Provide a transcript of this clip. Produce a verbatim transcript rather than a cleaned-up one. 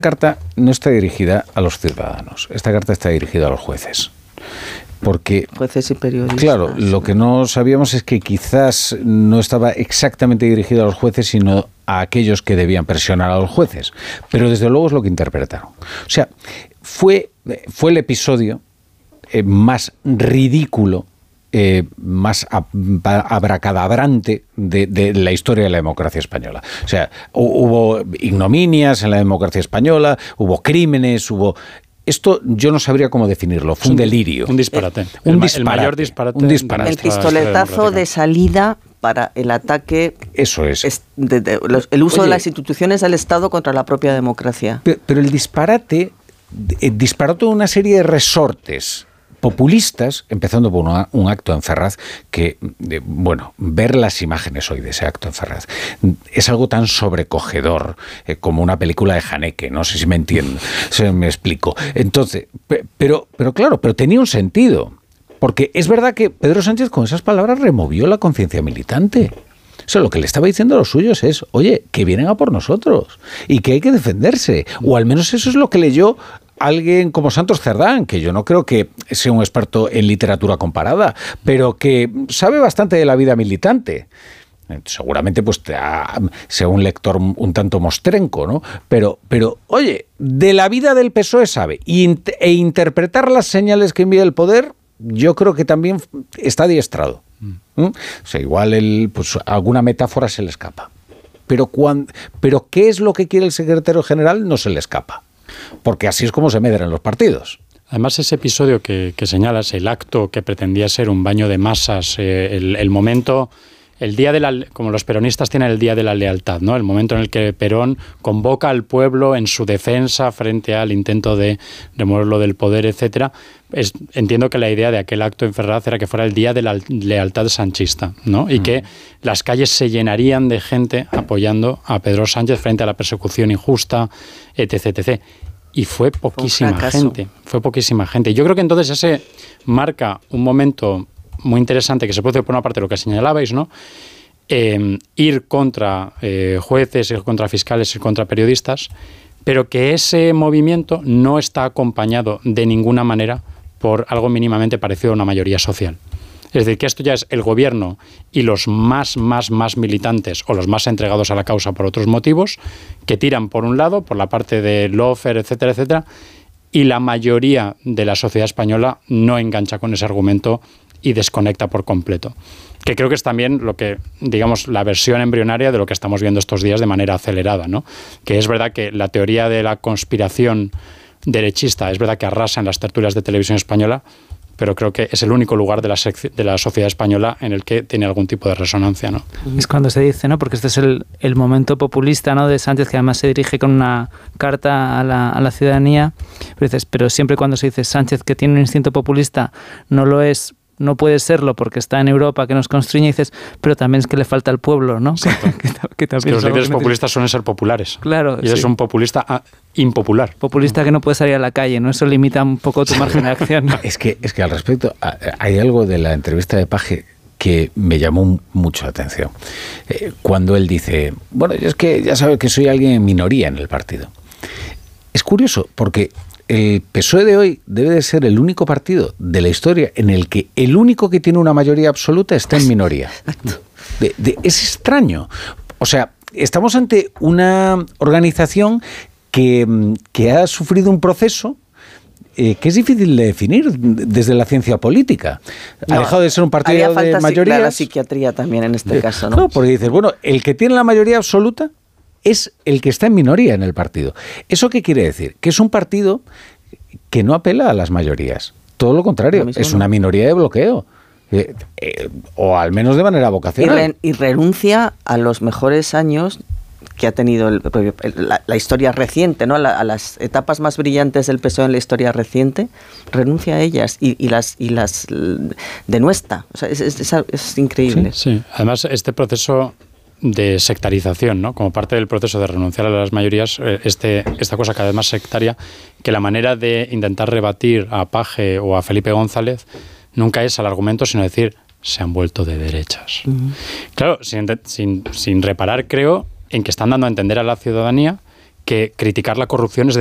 carta no está dirigida a los ciudadanos, esta carta está dirigida a los jueces. Porque, jueces y periodistas. Claro, lo que no sabíamos es que quizás no estaba exactamente dirigido a los jueces, sino a aquellos que debían presionar a los jueces. Pero desde luego es lo que interpretaron. O sea, fue, fue el episodio eh, más ridículo, Eh, más abracadabrante de, de la historia de la democracia española. O sea, hubo ignominias en la democracia española, hubo crímenes, hubo... Esto yo no sabría cómo definirlo, fue un delirio. Un disparate. Eh, un el, disparate. El mayor disparate. Un disparate. El pistoletazo de salida para el ataque. Eso es. es de, de, los, el uso Oye, de las instituciones del Estado contra la propia democracia. Pero, pero el disparate eh, disparó toda una serie de resortes populistas, empezando por una, un acto en Ferraz, que, eh, bueno, ver las imágenes hoy de ese acto en Ferraz es algo tan sobrecogedor eh, como una película de Haneke, no sé si me entiendo, si me explico. Entonces, pe, pero, pero claro, pero tenía un sentido, porque es verdad que Pedro Sánchez con esas palabras removió la conciencia militante. O sea, lo que le estaba diciendo a los suyos es, oye, que vienen a por nosotros y que hay que defenderse, o al menos eso es lo que leyó alguien como Santos Cerdán, que yo no creo que sea un experto en literatura comparada, pero que sabe bastante de la vida militante. Seguramente pues sea un lector un tanto mostrenco, ¿no? Pero, pero oye, de la vida del P S O E sabe, e interpretar las señales que envía el poder, yo creo que también está adiestrado. ¿Mm? O sea, igual el, pues, alguna metáfora se le escapa. Pero, cuando, pero ¿qué es lo que quiere el secretario general? No se le escapa. Porque así es como se medran los partidos. Además, ese episodio que, que señalas, el acto que pretendía ser un baño de masas, eh, el, el momento, el día de la, como los peronistas tienen el día de la lealtad, ¿no? El momento en el que Perón convoca al pueblo en su defensa frente al intento de removerlo del poder, etcétera. Es, entiendo que la idea de aquel acto en Ferraz era que fuera el día de la lealtad sanchista, ¿no? Y mm. que las calles se llenarían de gente apoyando a Pedro Sánchez frente a la persecución injusta, etc, etcétera. Y fue poquísima gente, fue poquísima gente. Yo creo que entonces ese marca un momento muy interesante que se produce por una parte lo que señalabais, ¿no? Eh, ir contra eh, jueces, ir contra fiscales, ir contra periodistas, pero que ese movimiento no está acompañado de ninguna manera por algo mínimamente parecido a una mayoría social. Es decir, que esto ya es el gobierno y los más, más, más militantes o los más entregados a la causa por otros motivos, que tiran por un lado, por la parte de Lofer, etcétera, etcétera, y la mayoría de la sociedad española no engancha con ese argumento y desconecta por completo. Que creo que es también lo que, digamos, la versión embrionaria de lo que estamos viendo estos días de manera acelerada, ¿no? Que es verdad que la teoría de la conspiración derechista es verdad que arrasa en las tertulias de televisión española, pero creo que es el único lugar de la, de la sociedad española en el que tiene algún tipo de resonancia, ¿no? Es cuando se dice, ¿no? Porque este es el, el momento populista, ¿no?, de Sánchez, que además se dirige con una carta a la, a la ciudadanía, pero dices, pero siempre cuando se dice Sánchez que tiene un instinto populista, no lo es, no puede serlo porque está en Europa, que nos constriñe, y dices, pero también es que le falta al pueblo, ¿no? que, que, que es que los líderes populistas suelen ser populares. Claro. Y sí. Es un populista ah, impopular. Populista que no puede salir a la calle, ¿no? Eso limita un poco tu margen de acción, ¿no? Es que, es que al respecto, hay algo de la entrevista de Paje que me llamó mucho la atención. Eh, cuando él dice, bueno, yo es que ya sabes que soy alguien en minoría en el partido. Es curioso, porque el P S O E de hoy debe de ser el único partido de la historia en el que el único que tiene una mayoría absoluta está en minoría. De, de, es extraño. O sea, estamos ante una organización que, que ha sufrido un proceso eh, que es difícil de definir desde la ciencia política. No, ha dejado de ser un partido de mayoría. La psiquiatría también en este de, caso, ¿no? No, porque dices, bueno, el que tiene la mayoría absoluta es el que está en minoría en el partido. ¿Eso qué quiere decir? Que es un partido que no apela a las mayorías. Todo lo contrario, es una minoría de bloqueo. Eh, eh, o al menos de manera vocacional. Y, re, y renuncia a los mejores años que ha tenido el, el, la, la historia reciente, ¿no? A, la, a las etapas más brillantes del P S O E en la historia reciente, renuncia a ellas y, y las y las denuestra. O sea, es, es, es, es increíble. Sí, sí. Además, este proceso de sectarización, ¿no? Como parte del proceso de renunciar a las mayorías, este, esta cosa cada vez más sectaria, que la manera de intentar rebatir a Paje o a Felipe González nunca es al argumento, sino decir, se han vuelto de derechas. Uh-huh. Claro, sin, sin, sin reparar, creo, en que están dando a entender a la ciudadanía que criticar la corrupción es